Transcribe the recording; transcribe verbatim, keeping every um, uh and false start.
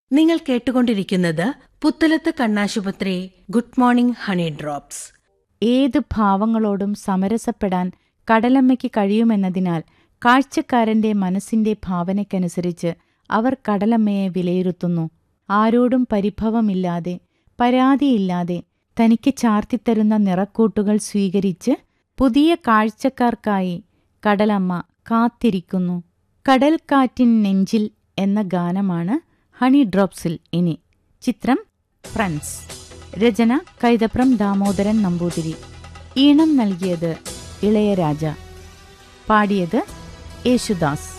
നിങ്ങൾ കേട്ടുകൊണ്ടിരിക്കുന്നത് പുത്തലത്ത് കണ്ണാശുപത്രി ഗുഡ് മോർണിംഗ് ഹണി ഡ്രോപ്സ്. ഏത് ഭാവങ്ങളോടും സമരസപ്പെടാൻ കടലമ്മയ്ക്ക് കഴിയുമെന്നതിനാൽ കാഴ്ചക്കാരന്റെ മനസ്സിന്റെ ഭാവനയ്ക്കനുസരിച്ച് അവർ കടലമ്മയെ വിലയിരുത്തുന്നു. ആരോടും പരിഭവമില്ലാതെ, പരാതിയില്ലാതെ തനിക്ക് ചാർത്തിത്തരുന്ന നിറക്കൂട്ടുകൾ സ്വീകരിച്ച് പുതിയ കാഴ്ചക്കാർക്കായി കടലമ്മ കാത്തിരിക്കുന്നു. കടൽക്കാറ്റിൻ നെഞ്ചിൽ എന്ന ഗാനമാണ് ഹണി ഡ്രോപ്സിൽ ഇനി. ചിത്രം ഫ്രണ്ട്സ്. രചന കൈതപ്രം ദാമോദരൻ നമ്പൂതിരി. ഈണം നൽകിയത് ഇളയരാജ. പാടിയത് യേശുദാസ്.